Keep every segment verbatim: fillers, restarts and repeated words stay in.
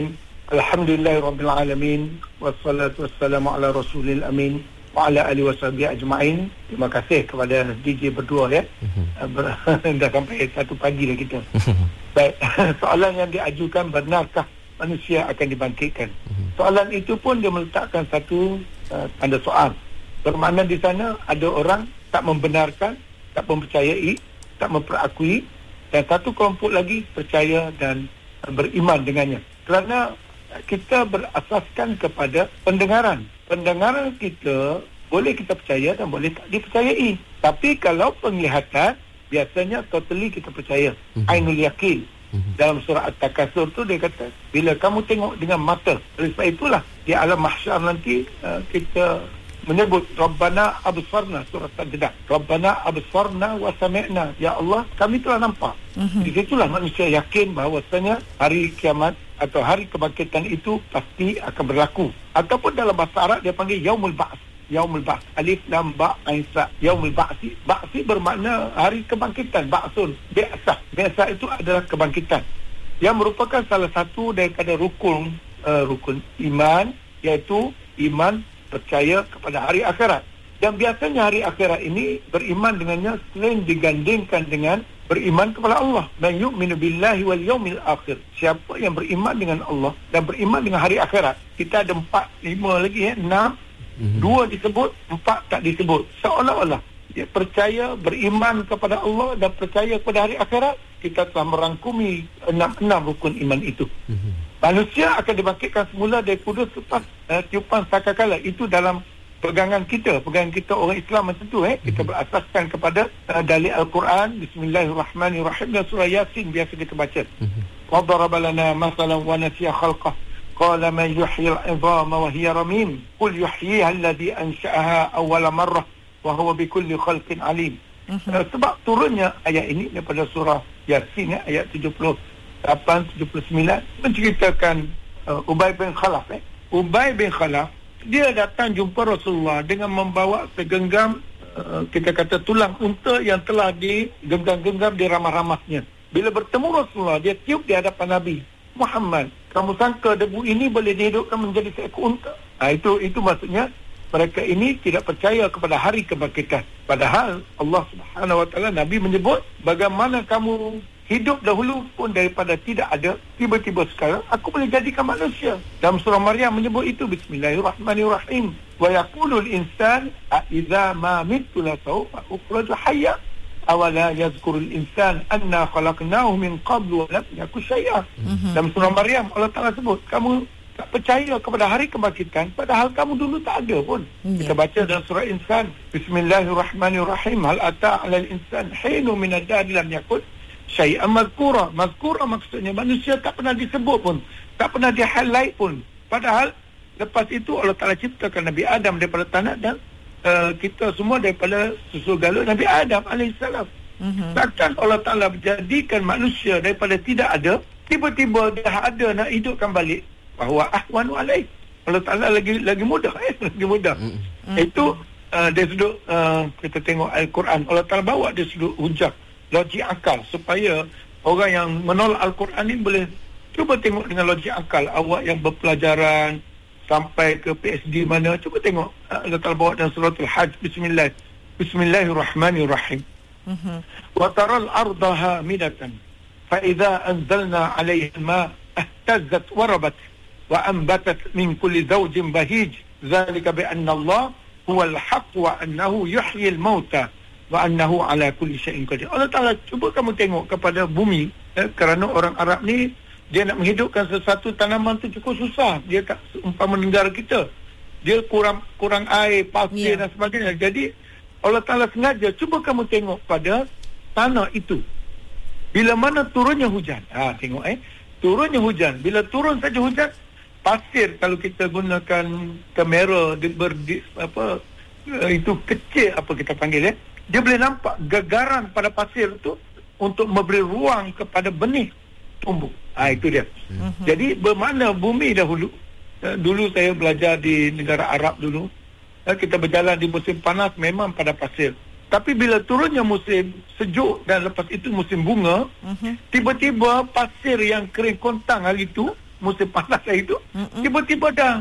Alhamdulillahirabbil alamin wassalatu wassalamu ala rasulil amin wa ala alihi washabihi ajma'in. Terima kasih kepada D J berdua ya. Uh-huh. Dah sampai satu pagi dah kita. Baik, soalan yang diajukan, benarkah manusia akan dibangkitkan? Uh-huh. Soalan itu pun dia meletakkan satu uh, tanda soal. Bermakna di sana ada orang tak membenarkan, tak mempercayai, tak memperakui, dan satu kelompok lagi percaya dan uh, beriman dengannya. Kerana kita berasaskan kepada pendengaran. Pendengaran kita boleh kita percaya dan boleh tak dipercayai. Tapi kalau penglihatan, biasanya totally kita percaya. Mm-hmm. Ainul yakin. Mm-hmm. Dalam surah At-Takasur tu dia kata, bila kamu tengok dengan mata. Oleh sebab itulah di alam mahsyar nanti uh, kita menyebut Rabbana absarna, surah Sajdah. Rabbana absarna wa sami'na. Ya Allah, kami telah nampak. Mm-hmm. Di situlah manusia yakin bahawasanya hari kiamat atau hari kebangkitan itu pasti akan berlaku. Ataupun dalam bahasa Arab dia panggil Yaumul Ba'ts. Yaumul Ba'ts. Alif Lam Ba Ain Sa. Yaumul Ba'si. Ba'si bermakna hari kebangkitan. Ba'sun. Bi'sah. Bi'sah itu adalah kebangkitan. Yang merupakan salah satu daripada rukun uh, rukun iman, iaitu iman percaya kepada hari akhirat. Dan biasanya hari akhirat ini beriman dengannya selain digandingkan dengan beriman kepada Allah. Man yu'minu billahi wal yawmil akhir. Siapa yang beriman dengan Allah dan beriman dengan hari akhirat. Kita ada empat, lima lagi ya, enam. Mm-hmm. Dua disebut, empat tak disebut. Seolah-olah dia percaya, beriman kepada Allah dan percaya kepada hari akhirat. Kita telah merangkumi enam-enam rukun iman itu. Mm-hmm. Manusia akan dibangkitkan semula dari kudus selepas uh, tiupan sangkakala. Itu dalam pegangan kita, pegangan kita orang Islam macam tu eh. Kita berasaskan kepada uh, dalil Al-Quran, Bismillahirrahmanirrahim, dan surah Yasin biasa kita baca. Wa daraba lana masalan wa nasiya khalqah qala man yuhyil 'idhama wa hiya ramim qul yuhyiha alladhi ansha'aha awwala marrah wa huwa bikulli khalqin alim. Uh, sebab turunnya ayat ini daripada surah Yasin eh, ayat tujuh puluh lapan tujuh puluh sembilan menceritakan uh, Ubay bin Khalaf eh. Ubay bin Khalaf dia datang jumpa Rasulullah dengan membawa segenggam uh, kita kata tulang unta yang telah digenggam-genggam di ramah-ramahnya. Bila bertemu Rasulullah, dia tiup di hadapan Nabi. Muhammad, kamu sangka debu ini boleh dihidupkan menjadi seekor unta? Nah, itu itu maksudnya mereka ini tidak percaya kepada hari kebangkitan. Padahal Allah Subhanahu Wa Taala, Nabi menyebut, bagaimana kamu hidup dahulu pun daripada tidak ada, tiba-tiba sekarang aku boleh jadikan manusia. Dalam surah Maryam menyebut itu, Bismillahirrahmanirrahim. Wa yaqulul insan a idza ma mittu la sawfa ukhraju hayya awala yazkurul insan anna khalaqnahu min qablu wa lam yakun shay'a. Mm-hmm. Dalam surah Maryam Allah Taala sebut, kamu tak percaya kepada hari kebangkitan padahal kamu dulu tak ada pun. Mm-hmm. Kita baca dalam surah Insan, Bismillahirrahmanirrahim. Hal ata 'alal insan hinun min ad-dahr lam yakun syai'an mazkura. Mazkura maksudnya manusia tak pernah disebut pun, tak pernah di-highlight pun. Padahal lepas itu Allah Ta'ala ciptakan Nabi Adam daripada tanah dan uh, kita semua daripada susu galut Nabi Adam alaihissalam. Mm-hmm. Takkan Allah Ta'ala menjadikan manusia daripada tidak ada, tiba-tiba dia ada nak hidupkan balik. Bahawa ahwanu alaih. Allah Ta'ala lagi lagi mudah eh? lagi mudah. Mm-hmm. Itu uh, dari sudut uh, kita tengok Al-Quran, Allah Ta'ala bawa dari sudut hujah, logik akal, supaya orang yang menolak Al-Quran ni boleh cuba tengok dengan logik akal. Awak yang berpelajaran sampai ke P H D mana, cuba tengok Allah Ta'ala bawa dalam surah Al-Hajj. Bismillah Bismillahirrahmanirrahim. uh-huh. Wa taral arda hamidatan fa idza anzalna 'alayha al-ma ihtazzat wa rabat wa anbatat min kulli zawjin bahij zalika bi anna Allah huwal haqq wa annahu yuhyil mauta wa annahu ala kulli syai'in qadir. Allah Ta'ala cuba kamu tengok kepada bumi eh, kerana orang Arab ni dia nak menghidupkan sesuatu tanaman tu cukup susah. Dia tak umpama negara kita, dia kurang kurang air, pasir, yeah, dan sebagainya. Jadi Allah Ta'ala sengaja cuba kamu tengok pada tanah itu bila mana turunnya hujan. Ha, tengok eh turunnya hujan. Bila turun saja hujan, pasir, kalau kita gunakan kamera di, berdi, apa itu kecil apa kita panggil eh, dia boleh nampak gegaran pada pasir itu untuk memberi ruang kepada benih tumbuh. Ha, itu dia. Mm-hmm. Jadi bermakna bumi dahulu, uh, dulu saya belajar di negara Arab dulu, uh, kita berjalan di musim panas memang pada pasir. Tapi bila turunnya musim sejuk dan lepas itu musim bunga, mm-hmm, tiba-tiba pasir yang kering kontang hari itu musim panas itu, Mm-mm. tiba-tiba dah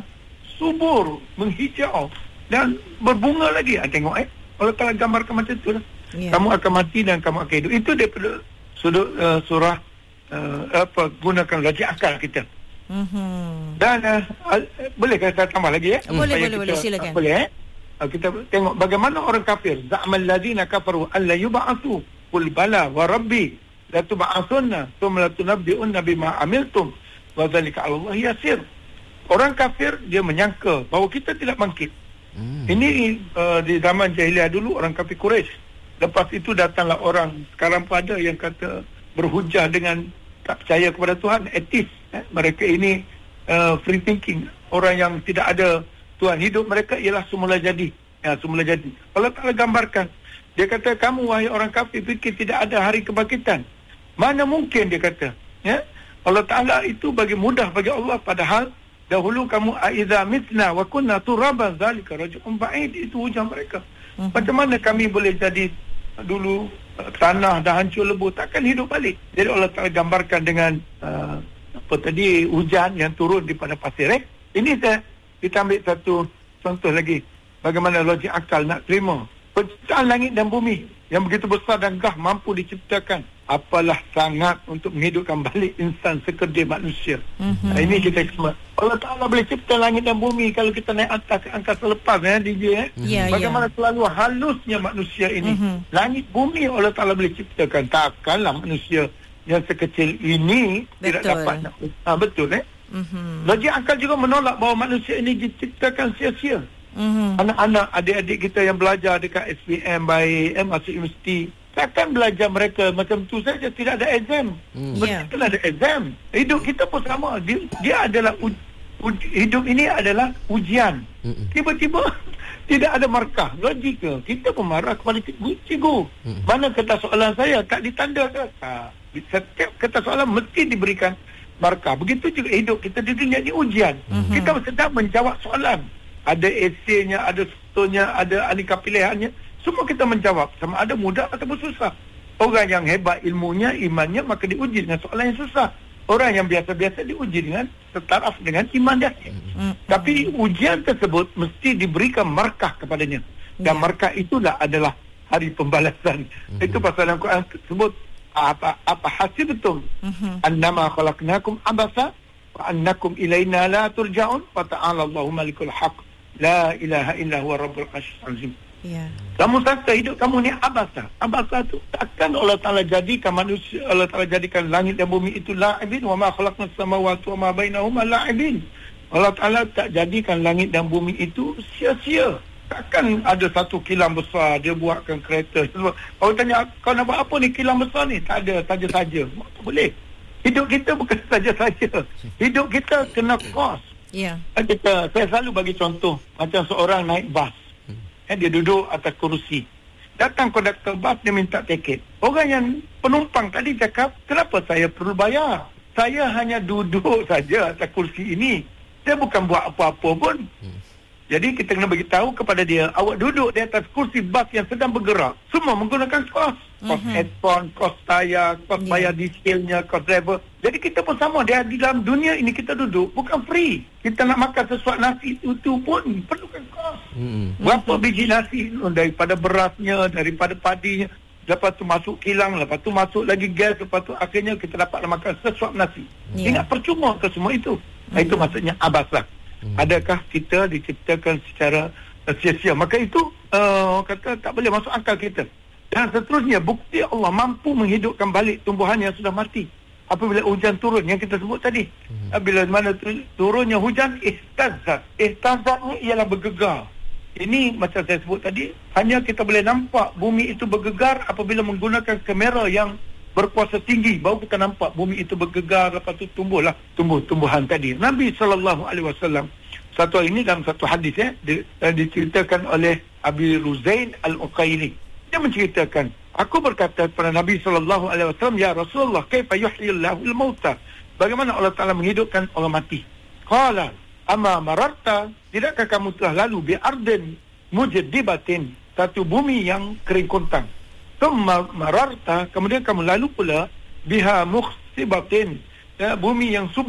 subur, menghijau dan berbunga lagi. Ha, tengok eh, Allah Ta'ala gambarkan macam tu lah. Yeah. Kamu akan mati dan kamu akan hidup. Itu daripada sudut uh, surah uh, apa gunakan logik akal kita. Mm-hmm. Dan uh, uh, boleh saya tambah lagi ya? Boleh, boleh, boleh, silakan. Uh, boleh eh? Uh, kita tengok bagaimana orang kafir. Za'mal ladzina kafaru alla yub'atsu qul bala wa rabbi la tub'atsunna thumma la tunabbi'unna bima amiltum wa dzalika 'ala Allah yasir. Orang kafir dia menyangka bahawa kita tidak bangkit. Hmm. Ini uh, di zaman jahiliah dulu orang kafir Quraisy. Lepas itu datanglah orang sekarang pada yang kata berhujah dengan tak percaya kepada Tuhan, ateis. Eh? Mereka ini uh, free thinking, orang yang tidak ada Tuhan. Hidup mereka ialah semula jadi. Ya, semula jadi. Allah Ta'ala gambarkan. Dia kata, kamu wahai orang kafir fikir tidak ada hari kebangkitan. Mana mungkin dia kata. Ya? Allah Ta'ala itu bagi mudah bagi Allah, padahal dahulu kamu aiza mitna wa kunna turaban zalika raj'un ba'id. Itu hujah mereka. Uh-huh. Macam mana kami boleh jadi dulu tanah dah hancur lebur, takkan hidup balik. Jadi Allah Ta'ala gambarkan dengan uh, apa tadi, hujan yang turun daripada pasir. Eh? Ini saya kita ambil satu contoh lagi bagaimana logik akal nak terima penciptaan langit dan bumi yang begitu besar dan gah mampu diciptakan. Apalah sangat untuk menghidupkan balik insan sekedar manusia. Mm-hmm. Nah, ini kita semua. Allah Ta'ala boleh cipta langit dan bumi kalau kita naik atas ke angkasa lepas ya, D J eh. Yeah, bagaimana yeah. selalu halusnya manusia ini. Mm-hmm. Langit bumi Allah Ta'ala boleh ciptakan. Takkanlah manusia yang sekecil ini betul. Tidak dapat nak. Ha, betul eh. Mm-hmm. Logik akal juga menolak bahawa manusia ini diciptakan sia-sia. Mm-hmm. Anak-anak, adik-adik kita yang belajar dekat S P M baik, eh, masuk universiti, takkan belajar mereka macam tu saja, tidak ada exam. Hmm. Betul yeah. ada exam. Hidup kita pun sama. Dia, dia adalah uj, uj, hidup ini adalah ujian. Hmm. Tiba-tiba tidak ada markah. Logika. Kita pun marah kepada cikgu. Hmm. Mana kertas soalan saya tak ditandakan. Ha, setiap kertas soalan mesti diberikan markah. Begitu juga hidup kita di dunia ini ujian. Hmm. Kita sedang menjawab soalan. Ada esainya, ada soalnya, ada aneka pilihannya. Semua kita menjawab, sama ada mudah ataupun susah. Orang yang hebat ilmunya, imannya, maka diuji dengan soalan yang susah. Orang yang biasa-biasa diuji dengan setaraf dengan iman dia. Mm-hmm. Tapi ujian tersebut mesti diberikan markah kepadanya. Dan yeah. markah itulah adalah hari pembalasan. Mm-hmm. Itu pasal dalam Quran tersebut, apa apa hasil betul. Mm-hmm. Annama khalaqnakum abasa wa annakum ilaina la turja'un wa ta'ala Allahu malikul haq. La ilaha illa huwa rabbul arsyil azim. Ya. Kamu sangka hidup kamu ni abasa. Abasa tu takkan Allah Ta'ala jadikan manusia, Allah Ta'ala jadikan langit dan bumi itu la'ibin. Wa ma khalaqnas samawati wa ma bainahuma la'ibin. Allah Ta'ala tak jadikan langit dan bumi itu sia-sia. Takkan ada satu kilang besar dia buatkan kereta. Kalau tanya kau nak buat apa ni kilang besar ni? Tak ada, saja-saja. Tak boleh. Hidup kita bukan saja-saja. Hidup kita kena kos. Ya. Kita, saya selalu bagi contoh macam seorang naik bas. Eh, dia duduk atas kerusi. Datang konduktor bas, dia minta tiket. Orang yang penumpang tadi cakap, kenapa saya perlu bayar? Saya hanya duduk saja atas kursi ini. Saya bukan buat apa-apa pun. Hmm. Jadi kita kena beritahu kepada dia, awak duduk di atas kursi bas yang sedang bergerak. Semua menggunakan kos. Kos mm-hmm. headphone, kos tayar, kos yeah. bayar dieselnya, kos driver. Jadi kita pun sama. Dia di dalam dunia ini kita duduk, bukan free. Kita nak makan sesuatu nasi itu pun perlukan kos. Mm-hmm. Berapa biji nasi? Daripada berasnya, daripada padinya. Lepas tu masuk kilang, lepas tu masuk lagi gas, lepas tu akhirnya kita dapat makan sesuatu nasi. Yeah. Ingat percuma ke semua itu? Mm-hmm. Itu maksudnya abasah. Hmm. Adakah kita diciptakan secara uh, sia-sia? Maka itu uh, kata tak boleh masuk akal kita. Dan seterusnya, bukti Allah mampu menghidupkan balik tumbuhan yang sudah mati apabila hujan turun yang kita sebut tadi. Hmm. Bila mana turunnya hujan, ihtazat. Ihtazat ni ialah bergegar. Ini macam saya sebut tadi, hanya kita boleh nampak bumi itu bergegar apabila menggunakan kamera yang berkuasa tinggi, baru kita nampak bumi itu bergegar, lepas tu tumbuhlah tumbuh-tumbuhan tadi. Nabi sallallahu alaihi wasallam satu hari ini dalam satu hadis ya, di, uh, diceritakan oleh Abi Ruzain Al-Uqaili. Dia menceritakan, aku berkata kepada Nabi sallallahu alaihi wasallam, ya Rasulullah, kaifa yuhyillahu al-mauta? Bagaimana Allah Taala menghidupkan orang mati? Qala, amma mararta, tidakkah kamu telah lalu bi ardin mujaddibatin, satu bumi yang kering kontang. Thumma mararta, kemudian kamu lalu pula biha mukhsibatin, ya, bumi yang subur.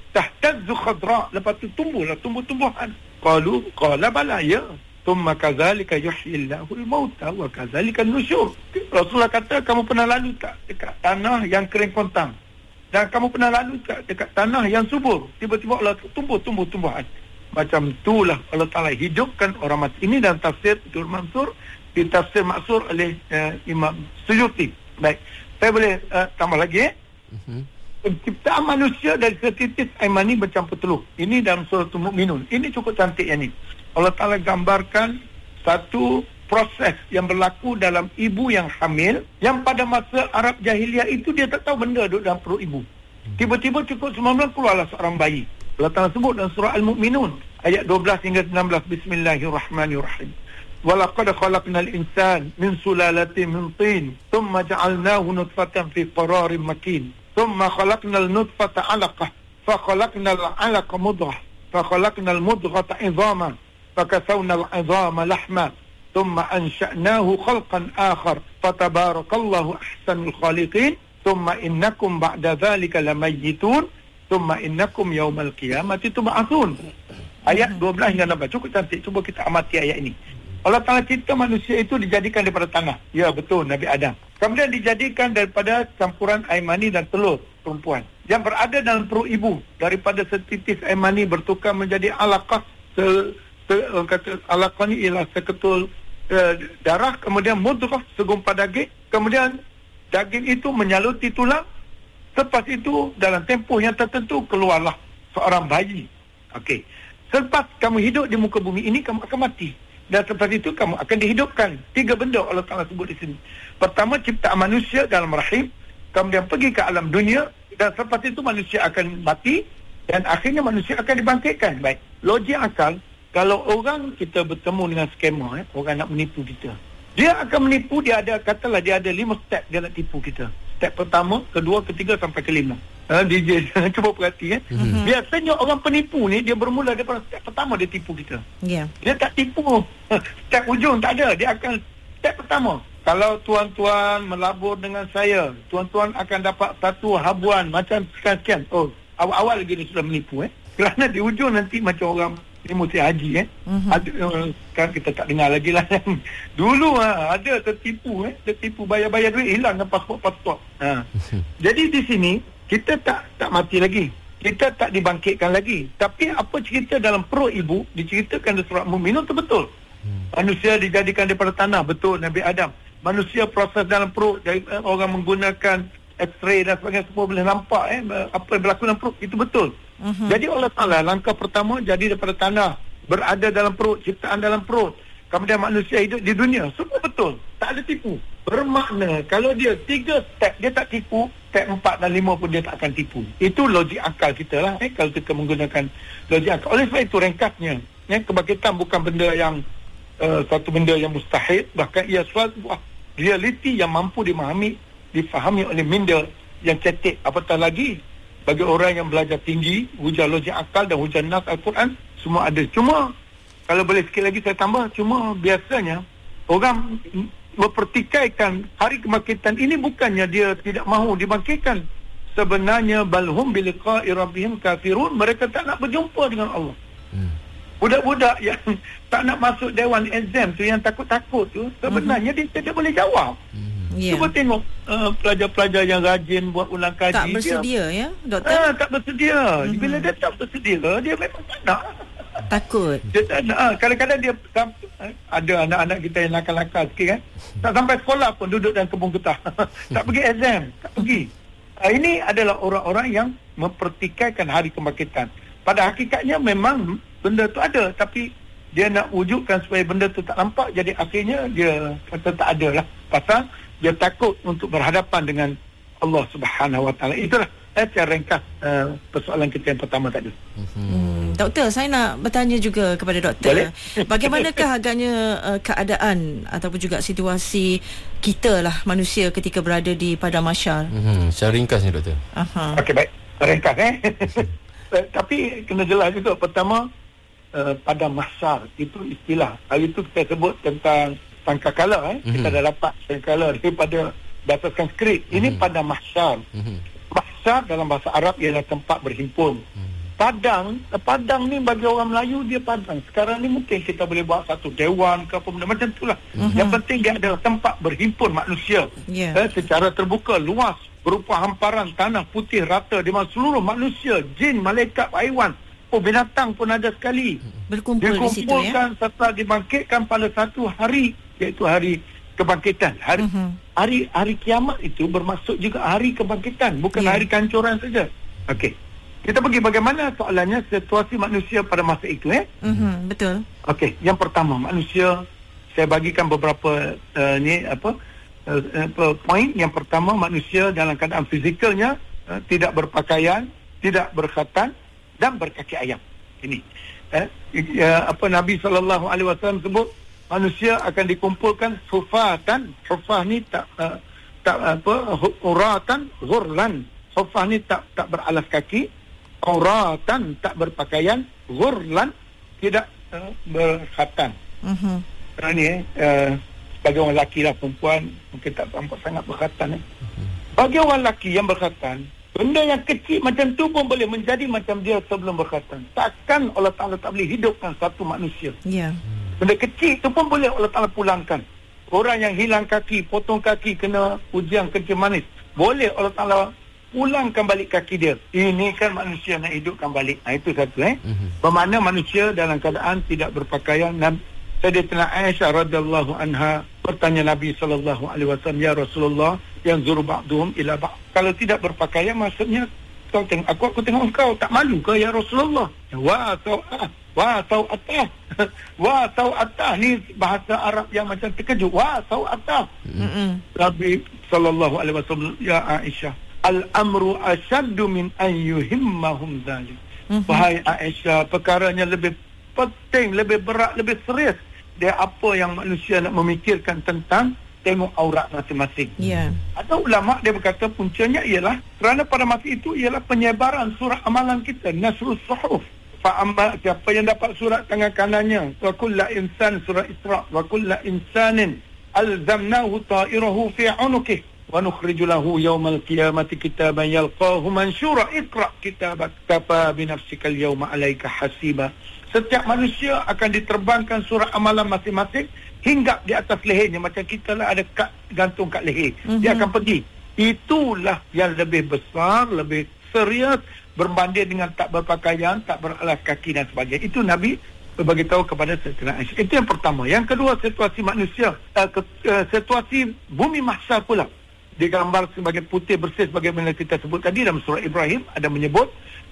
tahtazzu khadra, lepas tu tumbuhlah tumbuh-tumbuhan. Qalu qala bala ya. Thumma kadzalika yuhyillahu al-mauta wa kadzalika an-nusyur. Rasulullah kata, kamu pernah lalu tak dekat tanah yang kering kontang? Dan kamu pernah lalu tak dekat tanah yang subur? Tiba-tiba Allah tumbuh tumbuh-tumbuhan. Macam itulah Allah Ta'ala hidupkan orang mati. Ini dalam tafsir Tur Mansur, di tafsir Maksur oleh uh, Imam Suyuti. Baik, saya boleh uh, tambah lagi eh? Uh-huh. Penciptaan manusia dari setitis air mani bercampur telur. Ini dalam surah Al-Mu'minun. Ini cukup cantik yang ni. Allah Ta'ala gambarkan satu proses yang berlaku dalam ibu yang hamil, yang pada masa Arab Jahiliyah itu dia tak tahu benda duduk dalam perut ibu. Tiba-tiba cukup sembilan bulan keluarlah seorang bayi. Allah Ta'ala sebut dalam surah Al-Mu'minun ayat dua belas hingga enam belas. Bismillahirrahmanirrahim. Walaqad khalaqnal insan min sulalatin min tin, thumma ja'alnahu nutfatan fi qararin makin, thumma khalaqnal nutfata 'alaqah, fa khalaqnal 'alaqa mudghah, fa khalaqnal mudghata 'idhaman, فكسونا العظام لحما ثم أنشأناه خلقا آخر فتبارك الله أحسن الخالقين ثم إنكم بعد ذلك لميتون ثم إنكم يوم القيامة تبعثون. Ayat dua belas hingga enam belas cukup cantik. Cuba kita amati ayat ini. Allah Ta'ala cipta manusia itu dijadikan daripada tanah. Ya betul, Nabi Adam. Kemudian dijadikan daripada campuran air mani dan telur perempuan yang berada dalam perut ibu. Daripada setitis air mani bertukar menjadi alaqah. Se- Orang kata alaqah ni ialah seketul uh, darah, kemudian mudghah, segumpal daging, kemudian daging itu menyaluti tulang. Selepas itu dalam tempoh yang tertentu keluarlah seorang bayi. Okey. Selepas kamu hidup di muka bumi ini, kamu akan mati. Dan selepas itu kamu akan dihidupkan. Tiga benda Allah Ta'ala sebut di sini. Pertama, ciptaan manusia dalam rahim, kemudian pergi ke alam dunia, dan selepas itu manusia akan mati, dan akhirnya manusia akan dibangkitkan. Baik. Logik akal, kalau orang kita bertemu dengan skema, eh, orang nak menipu kita, dia akan menipu, dia ada, katalah dia ada lima step dia nak tipu kita. Step pertama, kedua, ketiga sampai kelima. Ha, D J cuba perhati eh. Mm-hmm. Biasanya orang penipu ni dia bermula daripada step pertama dia tipu kita. Yeah. Dia tak tipu step ujung, tak ada. Dia akan step pertama. Kalau tuan-tuan melabur dengan saya, tuan-tuan akan dapat satu habuan macam sekian-sekian. Oh, awal-awal lagi ni sudah menipu eh. Kerana di ujung nanti macam orang ni mesti haji eh. Mm-hmm. Ada, kan kita tak dengar lagi lah. Dulu ha, ada tertipu eh, tertipu bayar-bayar duit, hilang pasport-pasport. Ha. Jadi di sini kita tak tak mati lagi. Kita tak dibangkitkan lagi. Tapi apa cerita dalam perut ibu diceritakan dalam surah Al-Mu'minun itu betul. Hmm. Manusia dijadikan daripada tanah, betul, Nabi Adam. Manusia proses dalam perut, dari, orang menggunakan X-ray dan sebagainya, semua boleh nampak eh, apa yang berlaku dalam perut, itu betul. Uh-huh. Jadi Allah Ta'ala langkah pertama jadi daripada tanah, berada dalam perut, ciptaan dalam perut, kemudian manusia hidup di dunia, semua betul, tak ada tipu. Bermakna kalau dia tiga step dia tak tipu, step empat dan lima pun dia tak akan tipu. Itu logik akal kita lah eh, kalau kita menggunakan logik akal. Oleh sebab itu ringkasnya eh, kebangkitan bukan benda yang uh, satu benda yang mustahil, bahkan ia suatu realiti yang mampu dimahami, difahami oleh minda yang cetek. Apatah lagi bagi orang yang belajar tinggi, hujah logik akal dan hujah nas Al-Quran semua ada. Cuma kalau boleh sikit lagi saya tambah, cuma biasanya orang mempertikaikan hari kebangkitan ini bukannya dia tidak mahu dibangkitkan. Sebenarnya balhum biliqa'i rabbihim kafirun, mereka tak nak berjumpa dengan Allah. Hmm. Budak-budak yang tak nak masuk dewan exam tu, yang takut-takut tu, sebenarnya hmm. dia tidak boleh jawab. Hmm. Yeah. Cuba tengok uh, pelajar-pelajar yang rajin buat ulang kaji. Tak bersedia dia, ya, doktor? Ah, tak bersedia. Hmm. Bila dia tak bersedia, dia memang tak nak. Takut. Dia tak nak. Ah, kadang-kadang dia ada anak-anak kita yang nakal-nakal sikit kan. Tak sampai sekolah pun duduk dalam kebun getah. Tak pergi exam, tak pergi. Ah, ini adalah orang-orang yang mempertikaikan hari kebangkitan. Pada hakikatnya memang benda tu ada, tapi dia nak wujudkan supaya benda tu tak nampak, jadi akhirnya dia kata tak ada lah. Pasal dia takut untuk berhadapan dengan Allah Subhanahu Wa Taala. Itulah eh, cara ringkas uh, persoalan kita yang pertama tadi. Hmm, doktor, saya nak bertanya juga kepada doktor. Boleh? Bagaimanakah agaknya uh, keadaan ataupun juga situasi kita lah manusia ketika berada di padang mahsyar? Hmm, secara ringkas ni doktor. Aha. Okey, baik. Ringkas eh. Tapi kena jelas juga. Pertama, uh, padang mahsyar itu istilah. Hari itu kita sebut tentang sangkakala eh. Mm-hmm. Kita dah dapat sangkakala daripada bahasa Sanskrit. Mm-hmm. Ini padang mahsyar. Mm-hmm. Mahsyar dalam bahasa Arab ialah tempat berhimpun. Mm-hmm. Padang, Padang ni bagi orang Melayu dia Padang. Sekarang ni mungkin kita boleh buat satu dewan ke apa benda macam itulah. Mm-hmm. Yang penting dia adalah tempat berhimpun manusia yeah. eh, secara terbuka, luas, berupa hamparan tanah putih rata di mana seluruh manusia, jin, malaikat, haiwan, oh binatang pun ada sekali. Berkumpul di situ ya. Dikumpulkan serta dibangkitkan pada satu hari, iaitu hari kebangkitan. Hari mm-hmm. hari hari kiamat itu bermaksud juga hari kebangkitan, bukan yeah. hari kancuran saja. Okey. Kita pergi bagaimana soalannya situasi manusia pada masa itu eh? Mm-hmm, betul. Okey, yang pertama manusia, saya bagikan beberapa uh, ni apa uh, uh, poin. Yang pertama, manusia dalam keadaan fizikalnya uh, tidak berpakaian, tidak berkhatan dan berkaki ayam. Ini eh, uh, apa Nabi sallallahu alaihi wasallam sebut manusia akan dikumpulkan sufatan. Sufah ni tak uh, tak apa uratan ghurlan. Sufah ni tak tak beralas kaki. Auratan, tak berpakaian, ghurlan, tidak uh, berkhatan. Uh-huh. Kerana ni eh, uh, bagi orang lelaki lah, perempuan mungkin tak nampak sangat berkhatan eh. Uh-huh. Bagi orang lelaki yang berkhatan, benda yang kecil macam tu pun boleh menjadi macam dia sebelum berkhatan. Takkan Allah Ta'ala tak boleh hidupkan satu manusia. Yeah. Benda kecil tu pun boleh Allah Ta'ala pulangkan. Orang yang hilang kaki, potong kaki, kena ujian kencing manis, boleh Allah Ta'ala pulangkan balik kaki dia. Ini kan manusia nak hidupkan balik. Ha, itu satu eh. Mm-hmm. Bermakna manusia dalam keadaan tidak berpakaian. Sayyidatina Aisyah radhiyallahu anha bertanya Nabi sallallahu alaihi wasallam, ya Rasulullah, yang zuru ba'duhum ila ba'd. Kalau tidak berpakaian maksudnya kau tengok aku, aku tengok engkau, tak malu ke ya Rasulullah? Wa tau'ah, wa tau'atah. Wa tau'atah ni bahasa Arab yang macam terkejut. Wa tau'atah. Mm-hmm. Nabi sallallahu alaihi wasallam, ya Aisyah, al-amru asyaddu min an yuhimmahum dhalik. Mm-hmm. Wahai Aisyah, perkaranya lebih penting, lebih berat, lebih serius dia apa yang manusia nak memikirkan tentang tengok aurat masing-masing. Yeah. Ada ulama dia berkata puncanya ialah kerana pada masa itu ialah penyebaran surat amalan kita, nasrus suhuf. Fa amma, siapa yang dapat surat tangan kanannya, wa kullu insan, surah Isra, wa kullu insanin alzamnahu ta'irahu fi 'unukihi wa nukhriju lahu yawmal qiyamati kitaban yalqahu mansyura iqra kitabak kafa bi nafsika al-yawma 'alaika hasiba. Setiap manusia akan diterbangkan surah amalan masing-masing hingga di atas lehernya, macam kita lah ada kad gantung kat leher. Mm-hmm. Dia akan pergi. Itulah yang lebih besar, lebih serius berbanding dengan tak berpakaian, tak beralas kaki dan sebagainya. Itu Nabi beritahu kepada Sayyidatina Aisyah. Itu yang pertama. Yang kedua, situasi manusia, uh, ke, uh, situasi bumi mahsyar pula digambar sebagai putih bersih sebagaimana kita sebut tadi dalam surah Ibrahim. Ada menyebut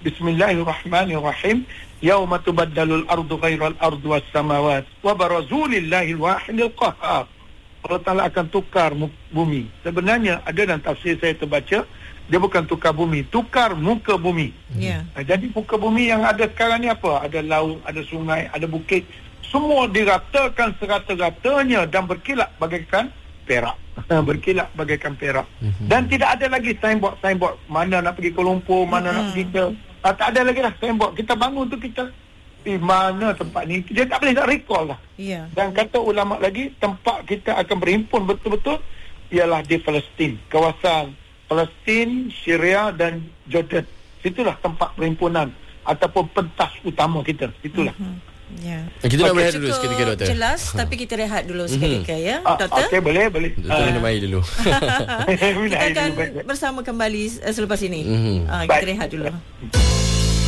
Bismillahirrahmanirrahim, yauma tubaddalul ardu ghairal ardu was samawat wa barazu lillahil wahidil qahhar. Allah Ta'ala akan tukar bumi. Sebenarnya ada dalam tafsir saya terbaca, dia bukan tukar bumi, tukar muka bumi. Yeah. Jadi muka bumi yang ada sekarang ni apa? Ada laut, ada sungai, ada bukit, semua diratakan serata-ratanya dan berkilat bagaikan perak. Berkilat bagaikan perak. Mm-hmm. Dan tidak ada lagi signboard-signboard mana nak pergi Kuala Lumpur, mana mm-hmm. nak pergi ke ah, tak ada lagi lah signboard. Kita bangun tu kita di mana tempat ni, dia tak boleh nak recall lah. Yeah. Dan kata ulama lagi, tempat kita akan berhimpun betul-betul ialah di Palestin, kawasan Palestin, Syria dan Jordan. Situlah tempat perhimpunan ataupun pentas utama kita. Itulah. Mm-hmm. Ya. Kita nak berehat dulu seketika, Doktor. Jelas, tapi kita rehat dulu seketika ya, Doktor. Okey, boleh, boleh. Doktor minum air dulu. Kita akan bersama kembali selepas ini. Mm-hmm. Uh, kita rehat dulu.